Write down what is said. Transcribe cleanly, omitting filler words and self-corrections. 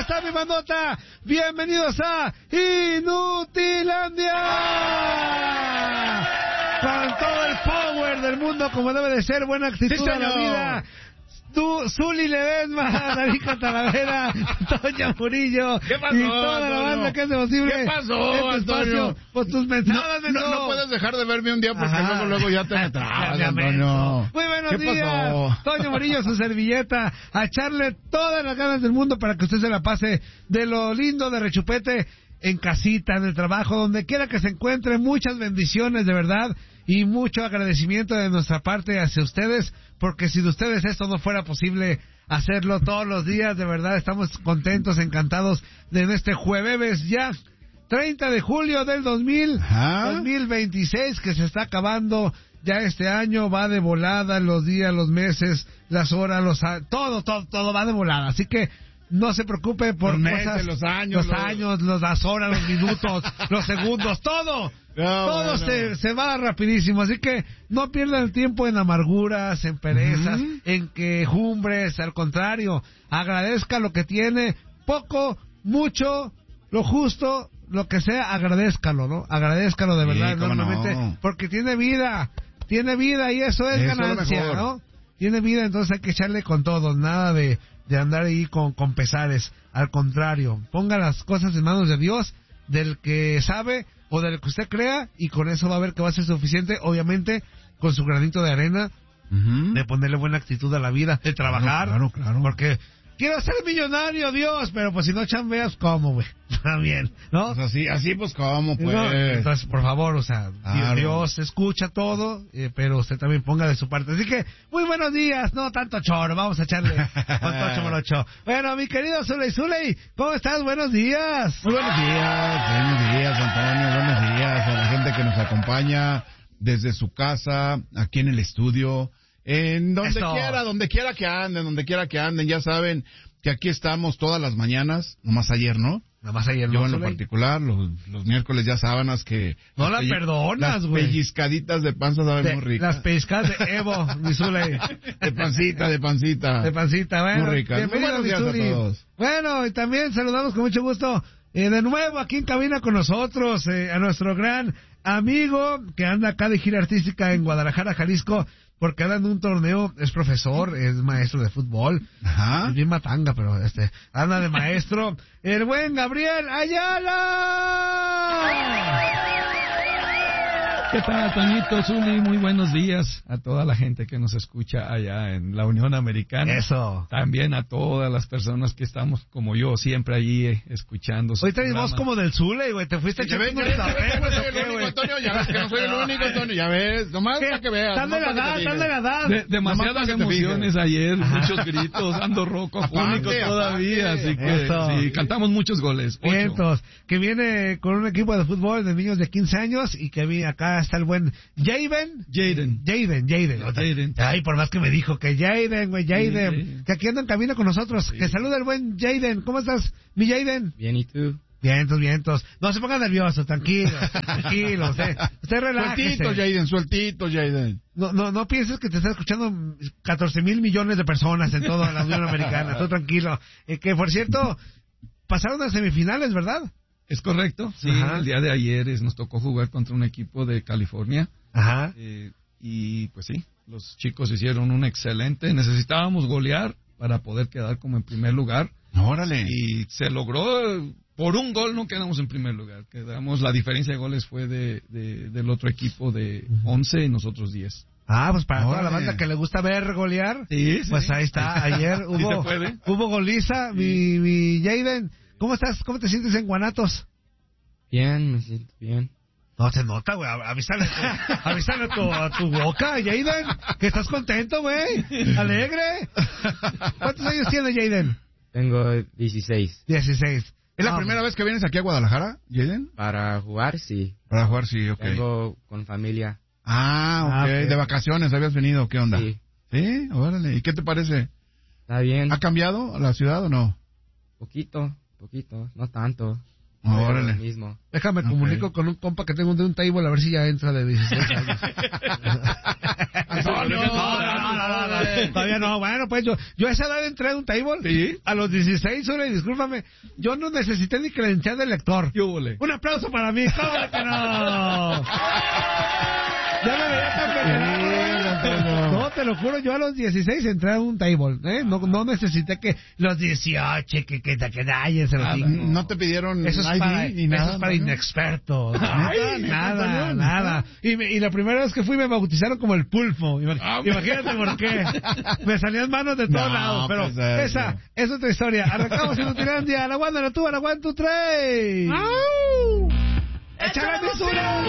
está mi bandota? Bienvenidos a Inutilandia. Con todo el power del mundo, como debe de ser, buena actitud a la vida. Tú, Zuli Ledesma, David Talavera, Toño Murillo, ¿Qué pasó, y toda la banda que hace posible. ¿Qué pasó, Antonio? Por tus mensajes, no puedes dejar de verme un día porque luego ya te me trabas, Antonio. Muy buenos días, pasó? Toño Murillo, su servilleta, a echarle todas las ganas del mundo para que usted se la pase de lo lindo de Rechupete, en casita, en el trabajo, donde quiera que se encuentre. Muchas bendiciones, de verdad, y mucho agradecimiento de nuestra parte hacia ustedes, porque sin ustedes esto no fuera posible hacerlo todos los días. De verdad, estamos contentos, encantados de en este jueves ya 30 de julio del 2026, que se está acabando ya este año. Va de volada los días, los meses, las horas, todo va de volada, así que no se preocupe por los meses, cosas, los años, las horas, los minutos, los segundos, todo se va rapidísimo, así que no pierdan el tiempo en amarguras, en perezas, en quejumbres. Al contrario, agradezca lo que tiene, poco, mucho, lo justo, lo que sea, agradézcalo, ¿no? Agradézcalo de verdad, enormemente, porque tiene vida y eso es ganancia, ¿no? Tiene vida, entonces hay que echarle con todo, nada de andar ahí con pesares. Al contrario, ponga las cosas en manos de Dios, del que sabe o del que usted crea, y con eso va a ver que va a ser suficiente, obviamente con su granito de arena, de ponerle buena actitud a la vida, de trabajar, claro. Porque quiero ser millonario, Dios, pero pues si no chambeas, ¿cómo, güey? También, ¿no? Pues así pues, ¿cómo, pues? No, entonces, por favor, o sea, Dios escucha todo, pero usted también ponga de su parte. Así que, muy buenos días, no tanto choro, vamos a echarle con tocho morocho. Bueno, mi querido Zuley, ¿cómo estás? Buenos días. Muy buenos días, Antonio, buenos días a la gente que nos acompaña desde su casa, aquí en el estudio, en donde quiera que anden, ya saben que aquí estamos todas las mañanas, nomás ayer, ¿no? Yo en lo particular, los miércoles ya sábanas que... No la perdonas, güey. Las pellizcaditas de panza saben muy ricas. Las pellizcadas de Evo, mi Zuley. De pancita. De pancita, bueno. Muy ricas. Bienvenido, mi Zuli. A todos. Bueno, y también saludamos con mucho gusto, de nuevo aquí en cabina con nosotros, a nuestro gran amigo que anda acá de gira artística en Guadalajara, Jalisco, porque anda en un torneo, es profesor, es maestro de fútbol. Ajá. Es bien matanga, pero anda de maestro. El buen Gabriel Ayala. ¿Qué tal, Toñito, Zuli? Muy buenos días a toda la gente que nos escucha allá en la Unión Americana. Eso. También a todas las personas que estamos, como yo, siempre allí escuchando. Hoy traes voz como del Zule, güey. Te fuiste echando unos tapetes, Antonio, ya ves que no soy el único, Antonio, ya ves. Nomás para que veas. Están de la edad. Demasiadas emociones ayer, muchos gritos, ando roco, afónico todavía, así que sí, cantamos muchos goles. Vientos, que viene con un equipo de fútbol de niños de 15 años y que viene acá está el buen Jaden. Ay, por más que me dijo que Jaden, que aquí anda en cabina con nosotros. Sí. Que saluda el buen Jaden. ¿Cómo estás, mi Jaden? Bien, ¿y tú? Vientos. No se ponga nervioso, tranquilo. Usted relájese. Sueltito, Jaden. No pienses que te está escuchando 14,000 millones de personas en toda la Unión Americana. Tú tranquilo. Que, por cierto, pasaron a semifinales, ¿verdad? Es correcto, sí. Ajá. El día de ayer nos tocó jugar contra un equipo de California. Ajá. Y pues sí, los chicos hicieron un excelente. Necesitábamos golear para poder quedar como en primer lugar. ¡Órale! Y se logró. Por un gol no quedamos en primer lugar. La diferencia de goles fue del otro equipo de 11 y nosotros 10. Ah, pues para toda la banda que le gusta ver golear. Sí. Pues ahí está. Ayer hubo goliza, sí. Mi Jaden. ¿Cómo estás? ¿Cómo te sientes en Guanatos? Bien, me siento bien. No se nota, güey. Avísale a tu boca, Jaden, que estás contento, güey. Alegre. ¿Cuántos años tiene Jaden? Tengo 16. 16. ¿Es la primera vez que vienes aquí a Guadalajara, Jaden? Para jugar, sí. Ok. Vengo con familia. Ah, ok. ¿De vacaciones habías venido? ¿Qué onda? Sí. ¿Sí? Órale. ¿Y qué te parece? Está bien. ¿Ha cambiado la ciudad o no? Poquito, no tanto. Órale. Lo mismo. Déjame comunico con un compa que tengo de un table a ver si ya entra de 16 años. Antonio, No, todavía no. Bueno, pues yo a esa edad entré a un table. ¿Sí? A los 16, discúlpame. Yo no necesité ni credencial de lector. ¿Qué huele? Un aplauso para mí. ¿Cómo de que no? Ya me veía tan veterano. No, te lo juro, yo a los 16 entré a un table, ¿eh? No necesité que los 18, que nadie se lo diga. ¿No te pidieron Eso es ID para, ni nada? eso es para Antonio? inexpertos. Ay, Nada. Antonio. Y la primera vez que fui me bautizaron como el pulpo. Imagínate por qué. Me salían manos de todos No, lados. Pero pues, esa es otra historia. Arrancamos en Utilandia. La Wanda, la tuba, la 1, 2, 3. ¡Échale misura!